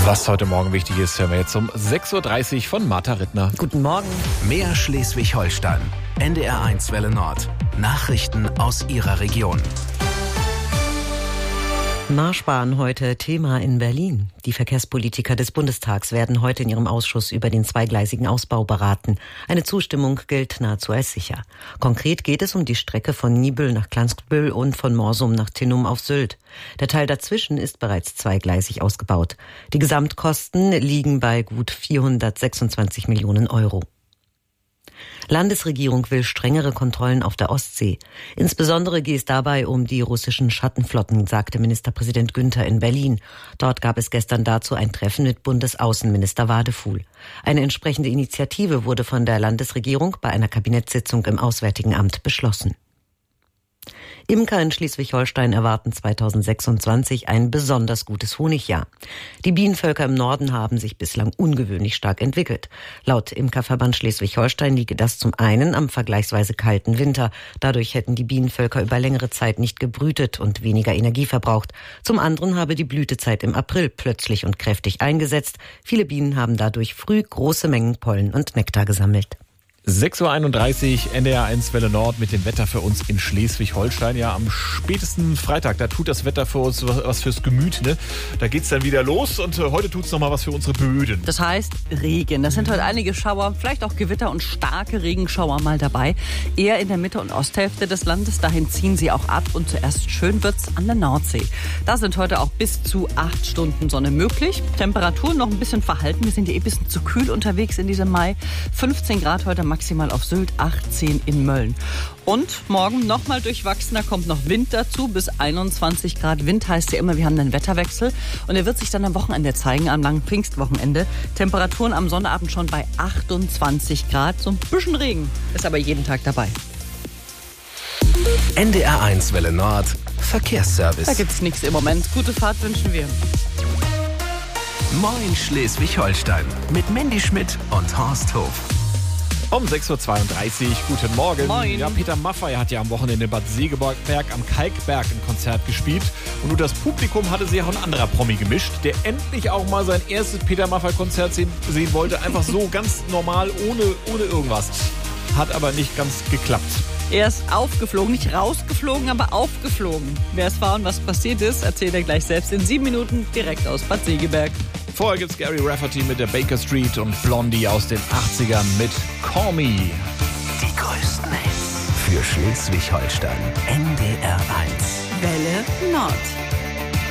Was heute Morgen wichtig ist, hören wir jetzt um 6.30 Uhr von Martha Rittner. Guten Morgen. Mehr Schleswig-Holstein. NDR1 Welle Nord. Nachrichten aus Ihrer Region. Marschbahn heute Thema in Berlin. Die Verkehrspolitiker des Bundestags werden heute in ihrem Ausschuss über den zweigleisigen Ausbau beraten. Eine Zustimmung gilt nahezu als sicher. Konkret geht es um die Strecke von Niebüll nach Klanskbüll und von Morsum nach Tinnum auf Sylt. Der Teil dazwischen ist bereits zweigleisig ausgebaut. Die Gesamtkosten liegen bei gut 426 Millionen Euro. Landesregierung will strengere Kontrollen auf der Ostsee. Insbesondere geht es dabei um die russischen Schattenflotten, sagte Ministerpräsident Günther in Berlin. Dort gab es gestern dazu ein Treffen mit Bundesaußenminister Wadefuhl. Eine entsprechende Initiative wurde von der Landesregierung bei einer Kabinettssitzung im Auswärtigen Amt beschlossen. Imker in Schleswig-Holstein erwarten 2026 ein besonders gutes Honigjahr. Die Bienenvölker im Norden haben sich bislang ungewöhnlich stark entwickelt. Laut Imkerverband Schleswig-Holstein liege das zum einen am vergleichsweise kalten Winter. Dadurch hätten die Bienenvölker über längere Zeit nicht gebrütet und weniger Energie verbraucht. Zum anderen habe die Blütezeit im April plötzlich und kräftig eingesetzt. Viele Bienen haben dadurch früh große Mengen Pollen und Nektar gesammelt. 6.31 Uhr, NDR1 Welle Nord mit dem Wetter für uns in Schleswig-Holstein. Ja, am spätesten Freitag, da tut das Wetter für uns was fürs Gemüt, ne? Da geht's dann wieder los und heute tut's nochmal was für unsere Böden. Das heißt Regen. Das sind heute einige Schauer, vielleicht auch Gewitter und starke Regenschauer mal dabei. Eher in der Mitte- und Osthälfte des Landes. Dahin ziehen sie auch ab und zuerst schön wird's an der Nordsee. Da sind heute auch bis zu 8 Stunden Sonne möglich. Temperaturen noch ein bisschen verhalten. Wir sind ja ein bisschen zu kühl unterwegs in diesem Mai. 15 Grad heute maximal auf Sylt, 18 in Mölln. Und morgen nochmal durchwachsener, kommt noch Wind dazu, bis 21 Grad. Wind heißt ja immer, wir haben einen Wetterwechsel. Und er wird sich dann am Wochenende zeigen, am langen Pfingstwochenende. Temperaturen am Sonnabend schon bei 28 Grad. So ein bisschen Regen ist aber jeden Tag dabei. NDR1 Welle Nord. Verkehrsservice. Da gibt's nichts im Moment. Gute Fahrt wünschen wir. Moin Schleswig-Holstein. Mit Mandy Schmidt und Horst Hof. Um 6.32 Uhr, guten Morgen. Moin. Ja, Peter Maffay hat ja am Wochenende in Bad Segeberg am Kalkberg ein Konzert gespielt. Und nur das Publikum hatte sich auch ein anderer Promi gemischt, der endlich auch mal sein erstes Peter Maffay-Konzert sehen wollte. Einfach so, ganz normal, ohne irgendwas. Hat aber nicht ganz geklappt. Er ist aufgeflogen, nicht rausgeflogen, aber aufgeflogen. Wer es war und was passiert ist, erzählt er gleich selbst in 7 Minuten direkt aus Bad Segeberg. Vorher gibt's Gary Rafferty mit der Baker Street und Blondie aus den 80ern mit Call Me. Die größten Hits für Schleswig-Holstein. NDR1. Welle Nord.